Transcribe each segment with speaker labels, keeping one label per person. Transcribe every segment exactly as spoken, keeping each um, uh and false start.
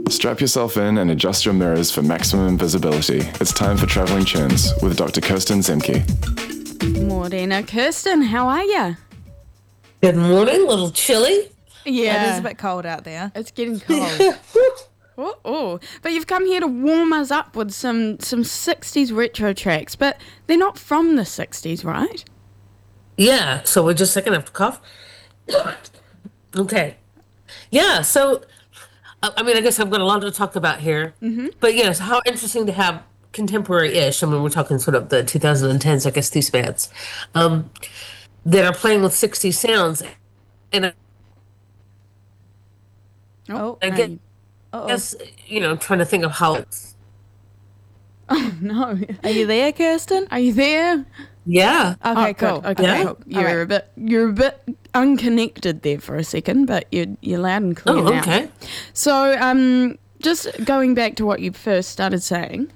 Speaker 1: Strap yourself in and adjust your mirrors for maximum visibility. It's time for Traveling Tunes with Doctor Kirsten Zemke.
Speaker 2: Morena, Kirsten, how are you?
Speaker 3: Good morning, a little chilly.
Speaker 2: Yeah.
Speaker 4: It is a bit cold out there.
Speaker 2: It's getting cold. oh, oh, but you've come here to warm us up with some, some sixties retro tracks, but they're not from the sixties, right?
Speaker 3: Yeah, so we're just second after cough. Okay. Yeah, so, uh, I mean, I guess I've got a lot to talk about here. Mm-hmm. But yes, how interesting to have contemporary-ish, I mean, we're talking sort of the twenty tens, I guess, these bands, um, that are playing with sixties sounds. And I
Speaker 2: Oh,
Speaker 3: I get, guess, you know, trying to think of how it's...
Speaker 2: Oh, no.
Speaker 4: Are you there, Kirsten?
Speaker 2: Are you there?
Speaker 3: Yeah.
Speaker 4: Okay,
Speaker 2: oh,
Speaker 4: cool.
Speaker 2: Good. Okay,
Speaker 3: Yeah?
Speaker 2: cool. You're
Speaker 4: right.
Speaker 2: a bit, you're a bit unconnected there for a second, but you're you're loud and clear
Speaker 3: Oh,
Speaker 2: now.
Speaker 3: okay.
Speaker 2: So, um, just going back to what you first started saying.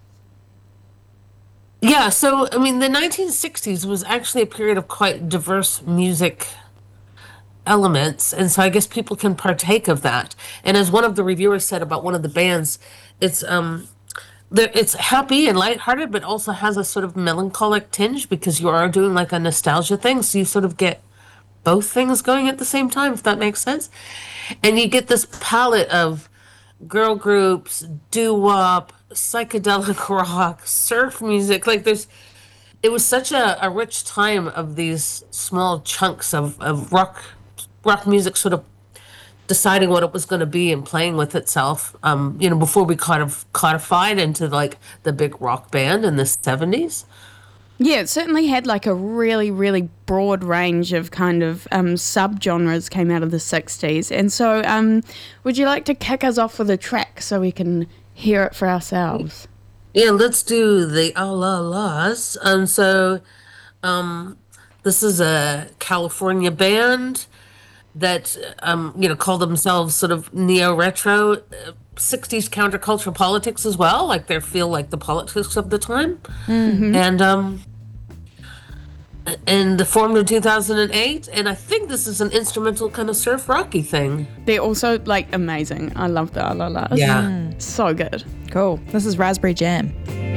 Speaker 3: Yeah, so, I mean, the nineteen sixties was actually a period of quite diverse music elements, and so I guess people can partake of that. And as one of the reviewers said about one of the bands, it's um there it's happy and lighthearted, but also has a sort of melancholic tinge because you are doing like a nostalgia thing, so you sort of get both things going at the same time, if that makes sense. And you get this palette of girl groups, doo-wop, psychedelic rock, surf music. Like there's it was such a, a rich time of these small chunks of, of rock rock music sort of deciding what it was going to be and playing with itself, um, you know, before we kind of codified into like the big rock band in the seventies.
Speaker 2: Yeah, it certainly had like a really, really broad range of kind of um, subgenres came out of the sixties. And so um, would you like to kick us off with a track so we can hear it for ourselves?
Speaker 3: Yeah, let's do the Ah La Las. Um, so um, this is a California band that um, you know, call themselves sort of neo-retro, uh, sixties counterculture politics as well. Like they feel like the politics of the time. Mm-hmm. And um, and formed in two thousand eight. And I think this is an instrumental kind of surf rocky thing.
Speaker 2: They're also like amazing. I love the La Las.
Speaker 3: Yeah.
Speaker 2: Mm. So good.
Speaker 4: Cool. This is Raspberry Jam.